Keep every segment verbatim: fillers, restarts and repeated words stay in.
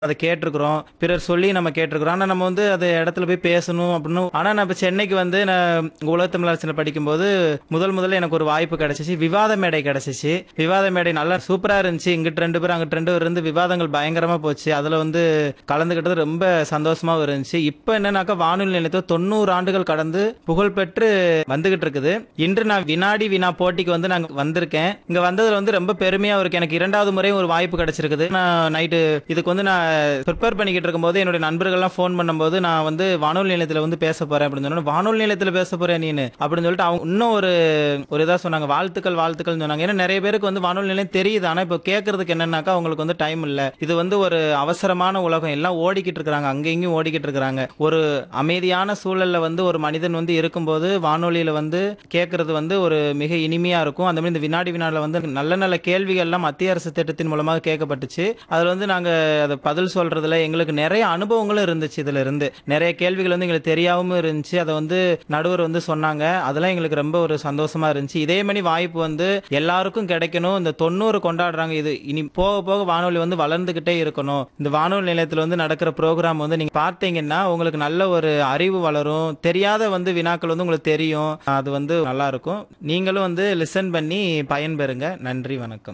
அத கேட்டுருக்குறோம். பிறர் சொல்லி நம்ம கேட்டுருக்குறோம். ஆனா நம்ம வந்து அது இடத்துல போய் பேசணும் அப்படின்னு ஆனா நான் இப்ப சென்னைக்கு வந்து நான் உலகத்தமிழ் அரசில படிக்கும்போது முதல் முதல்ல எனக்கு ஒரு வாய்ப்பு கிடைச்சுச்சு. விவாத மேடை கிடைச்சுச்சு. விவாத மேடை நல்லா சூப்பரா இருந்துச்சு. இங்கிட்டு ரெண்டு பேர், அங்கிட்டு ரெண்டு பேர் இருந்து விவாதங்கள் பயங்கரமா போச்சு. அதுல வந்து கலந்துக்கிட்டது ரொம்ப சந்தோஷமாவும் இருந்துச்சு. இப்ப என்னன்னாக்கா வானொலி நிலையத்துல தொண்ணூறு ஆண்டுகள் கடந்து புகழ்பெற்று வந்துகிட்டு இருக்குது. இன்று நான் வினாடி வினா போட்டிக்கு வந்து நான் வந்திருக்கேன். இங்க வந்ததுல வந்து ரொம்ப பெருமையா இருக்கு. எனக்கு இரண்டாவது முறை ஒரு வாய்ப்பு கிடைச்சிருக்குது. நான் நைட்டு இதுக்கு வந்து நான் ப்ரிப்பேர் பண்ணிக்கிட்டு இருக்கும்போது என்னுடைய நண்பர்கள்லாம் ஃபோன் பண்ணும்போது நான் வந்து வானொலி நிலையத்தில் வந்து பேச போறேன் அப்படின்னு சொன்னேன். வானொலி நிலையத்தில் பேச போறேன் நீனு அப்படின்னு சொல்லிட்டு அவங்க இன்னும் ஒரு ஒரு இதா சொன்னாங்க. வாழ்த்துக்கள் வாழ்த்துக்கள் சொன்னாங்க. ஏன்னா நிறைய பேருக்கு வந்து வானொலி நிலையம் தெரியுது. ஆனா இப்போ கேட்கறதுக்கு என்னன்னாக்கா அவங்களுக்கு வந்து டைம் இல்ல. இது வந்து ஒரு அவசரமான உலகம். எல்லாம் ஓடிக்கிட்டு இருக்காங்க. அங்க இங்கேயும் ஓடிக்கிட்டு இருக்காங்க. ஒரு அமைதியான சூழல்ல வந்து ஒரு மனிதன் வந்து இருக்கும்போது வானொலியில வந்து கேட்கறது வந்து ஒரு மிக இனிமையா இருக்கும். அந்த மாதிரி இந்த வினாடி வினால வந்து நல்ல நல்ல கேள்விகள்லாம் மத்திய அரசு திட்டத்தின் மூலமாக கேட்கப்பட்டுச்சு. அதுல வந்து நாங்க அதை பதில் சொல்றதுல எங்களுக்கு நிறைய அனுபவங்களும் இருந்துச்சு. இதுல இருந்து நிறைய கேள்விகள் வந்து எங்களுக்கு தெரியாம இருந்துச்சு. அதை வந்து நடுவர் வந்து சொன்னாங்க. அதெல்லாம் எங்களுக்கு ரொம்ப ஒரு சந்தோஷமா இருந்துச்சு. இதே மாதிரி வாய்ப்பு வந்து எல்லாருக்கும் கிடைக்கணும். இந்த தொண்ணூறு கொண்டாடுறாங்க. இது இனி போக போக வானொலி வந்து வளர்ந்துகிட்டே இருக்கணும். இந்த வானொலி நிலையத்தில் வந்து நடக்கிற ப்ரோக்ராம் வந்து நீங்க பார்த்தீங்கன்னா உங்களுக்கு நல்ல ஒரு அறிவு வளரும். தெரியாத வந்து வினாக்கள் வந்து உங்களுக்கு தெரியும். அது வந்து நல்லா இருக்கும். நீங்களும் வந்து லிசன் பண்ணி பயன்பெறுங்க. நன்றி, வணக்கம்.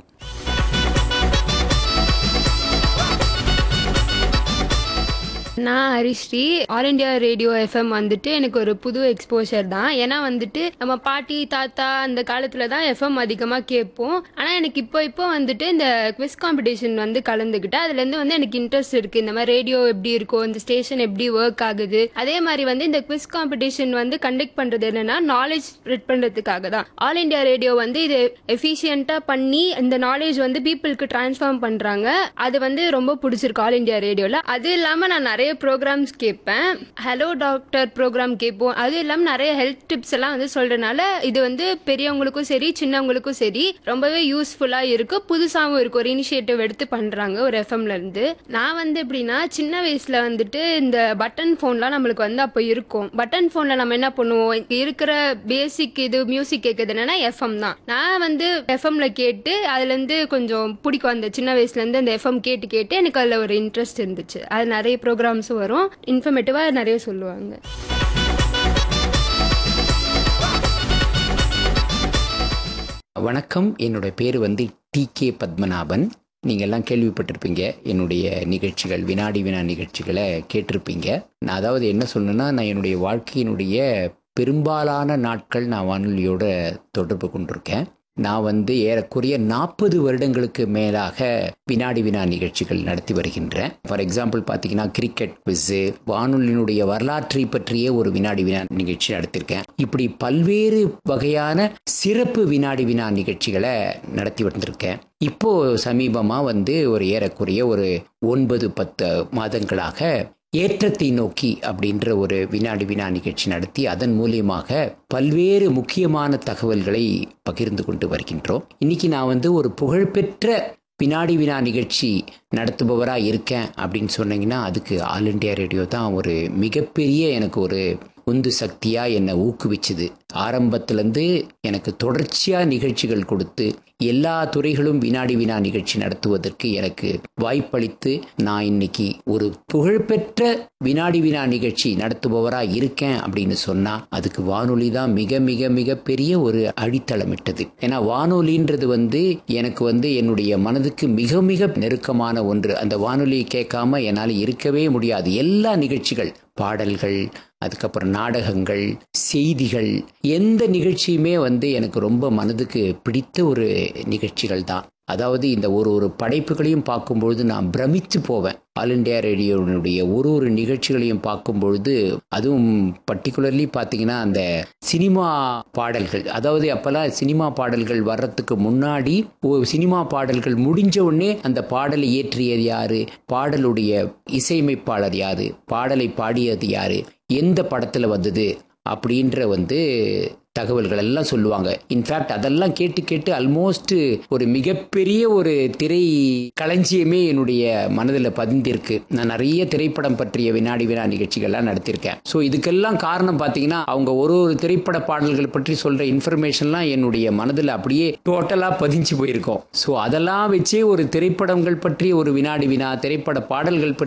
நான் Harisree. All India radio FM வந்துட்டு எனக்கு ஒரு புது எக்ஸ்போஷர் தான். ஏன்னா வந்துட்டு நம்ம பாட்டி தாத்தா அந்த காலத்துல தான் எஃப்எம் அதிகமாக கேட்போம். ஆனால் எனக்கு இப்போ இப்போ வந்துட்டு இந்த குவிஸ் காம்படிஷன் வந்து கலந்துக்கிட்டேன். அதுலேருந்து வந்து எனக்கு இன்ட்ரெஸ்ட் இருக்குது. இந்த மாதிரி ரேடியோ எப்படி இருக்கும், இந்த ஸ்டேஷன் எப்படி ஒர்க் ஆகுது. அதே மாதிரி வந்து இந்த குவிஸ் காம்படிஷன் வந்து கண்டக்ட் பண்ணுறது என்னன்னா நாலேஜ் ஸ்ப்ரெட் பண்ணுறதுக்காக தான். ஆல் இண்டியா ரேடியோ வந்து இது எஃபிஷியண்ட்டாக பண்ணி இந்த நாலேஜ் வந்து பீப்புளுக்கு டிரான்ஸ்ஃபார்ம் பண்ணுறாங்க. அது வந்து ரொம்ப பிடிச்சிருக்கு ஆல் இண்டியா ரேடியோவில். அது இல்லாமல் நான் நிறைய ப்ரோக்ராம்ஸ் கேட்பேன். ஹலோ டாக்டர் ப்ரோக்ராம் கேட்போம். அது இல்லாமல் நிறைய ஹெல்த் டிப்ஸ் எல்லாம் வந்து சொல்றதுனால இது வந்து பெரியவங்களுக்கும் சரி சின்னவங்களுக்கும் சரி ரொம்பவே யூஸ்ஃபுல்லா இருக்கு. புதுசாகவும் இருக்கு. ஒரு இனிஷியேட்டிவ் எடுத்து பண்றாங்க ஒரு எஃப்எம்ல இருந்து. நான் வந்து எப்படின்னா சின்ன வயசுல வந்துட்டு இந்த பட்டன் போன்லாம் நம்மளுக்கு வந்து அப்போ இருக்கும். பட்டன் போன்ல நம்ம என்ன பண்ணுவோம், இருக்கிற பேசிக் இது மியூசிக் கேட்கறது என்னன்னா எஃப்எம் தான். நான் வந்து எஃப்எம்ல கேட்டு அதுல இருந்து கொஞ்சம் பிடிக்கும். அந்த சின்ன வயசுல இருந்து அந்த எஃப்எம் கேட்டு கேட்டு எனக்கு அதுல ஒரு இன்ட்ரெஸ்ட் இருந்துச்சு. அது நிறைய ப்ரோக்ராம் வரும். இன்ஃபர்மேட்டிவா நிறைய சொல்லுவாங்க. வணக்கம். என்னோட பேர் வந்து டி கே பத்மநாபன். நீங்கள் எல்லாம் கேள்விப்பட்டிருப்பீங்க. என்னுடைய நிகழ்ச்சிகள் வினாடி வினா நிகழ்ச்சிகளை கேட்டிருப்பீங்க. நான் அதாவது என்ன சொல்லணும்னா, நான் என்னுடைய வாழ்க்கையினுடைய பெரும்பாலான நாட்கள் நான் வானொலியோட தொடர்பு கொண்டிருக்கேன். நான் வந்து ஏறக்குறைய நாற்பது வருடங்களுக்கு மேலாக வினாடி வினா நிகழ்ச்சிகள் நடத்தி வருகின்றேன். ஃபார் எக்ஸாம்பிள் பார்த்தீங்கன்னா கிரிக்கெட் குவிஸு, வானொலியினுடைய வரலாற்றை பற்றிய ஒரு வினாடி வினா நிகழ்ச்சி நடத்தியிருக்கேன். இப்படி பல்வேறு வகையான சிறப்பு வினாடி வினா நிகழ்ச்சிகளை நடத்தி வந்திருக்கேன். இப்போ சமீபமாக வந்து ஒரு ஏறக்குறைய ஒரு ஒன்பது பத்து மாதங்களாக ஏற்றத்தை நோக்கி அப்படின்ற ஒரு வினாடி வினா நிகழ்ச்சி நடத்தி அதன் மூலியமாக பல்வேறு முக்கியமான தகவல்களை பகிர்ந்து கொண்டு வருகின்றோம். இன்னைக்கு நான் வந்து ஒரு புகழ்பெற்ற வினாடி வினா நிகழ்ச்சி நடத்துபவராக இருக்கேன் அப்படின்னு சொன்னீங்கன்னா அதுக்கு ஆல் இண்டியா ரேடியோ தான் ஒரு மிகப்பெரிய எனக்கு ஒரு உந்து சக்தியாக என்னை ஊக்குவிச்சுது. ஆரம்பத்திலேருந்து எனக்கு தொடர்ச்சியாக நிகழ்ச்சிகள் கொடுத்து எல்லா துறைகளும் வினாடி வினா நிகழ்ச்சி நடத்துவதற்கு எனக்கு வாய்ப்பளித்து நான் இன்னைக்கு ஒரு புகழ்பெற்ற வினாடி வினா நிகழ்ச்சி நடத்துபவராக இருக்கேன் அப்படின்னு சொன்னால் அதுக்கு வானொலி தான் மிக மிக மிக பெரிய ஒரு அடித்தளமிட்டது. ஏன்னா வானொலின்றது வந்து எனக்கு வந்து என்னுடைய மனதுக்கு மிக மிக நெருக்கமான ஒன்று. அந்த வானொலியை கேட்காம என்னால் இருக்கவே முடியாது. எல்லா நிகழ்ச்சிகள், பாடல்கள், அதுக்கப்புறம் நாடகங்கள், செய்திகள், எந்த நிகழ்ச்சியுமே வந்து எனக்கு ரொம்ப மனதுக்கு பிடித்த ஒரு நிகழ்ச்சிகள் தான். அதாவது இந்த ஒரு ஒரு படைப்புகளையும் பார்க்கும்பொழுது நான் பிரமித்து போவேன். ஆல் இண்டியா ரேடியோனுடைய ஒரு ஒரு நிகழ்ச்சிகளையும் பார்க்கும்பொழுது, அதுவும் பர்டிகுலர்லி பார்த்தீங்கன்னா அந்த சினிமா பாடல்கள், அதாவது அப்போல்லாம் சினிமா பாடல்கள் வர்றதுக்கு முன்னாடி சினிமா பாடல்கள் முடிஞ்ச உடனே அந்த பாடலை இயற்றியது யாரு, பாடலுடைய இசையமைப்பாளர் யாரு, பாடலை பாடியது யாரு, எந்த படத்தில் வந்தது அப்படின்ற வந்து தகவல்கள் எல்லாம் சொல்லுவாங்க. இன்ஃபேக்ட் அதெல்லாம் கேட்டு கேட்டு ஆல்மோஸ்ட் ஒரு மிகப்பெரிய ஒரு திரை களஞ்சியமே என்னுடைய மனதில் பதிந்திருக்கு. நான் நிறைய திரைப்படம் பற்றிய வினாடி வினா நிகழ்ச்சிகள்லாம் நடத்தியிருக்கேன். ஸோ இதுக்கெல்லாம் காரணம் பார்த்தீங்கன்னா அவங்க ஒரு ஒரு திரைப்பட பாடல்கள் பற்றி சொல்ற இன்ஃபர்மேஷன்லாம் என்னுடைய மனதில் அப்படியே டோட்டலாக பதிஞ்சு போயிருக்கோம். ஸோ அதெல்லாம் வச்சே ஒரு திரைப்படங்கள் பற்றி ஒரு வினாடி வினா, திரைப்பட பாடல்கள் பற்றி